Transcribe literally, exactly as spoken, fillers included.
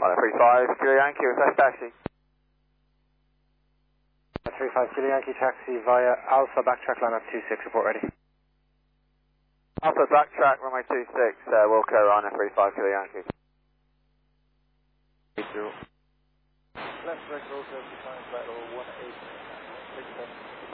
one three five, Kilo Yankee, request taxi. one three five, Kilo Yankee, taxi via Alpha, backtrack line up two six, report ready. Alpha, backtrack, runway two six, uh, Wilco, one three five, Kilo Yankee. eight zero. Left direct Wilco, decline flight level one eight six seven.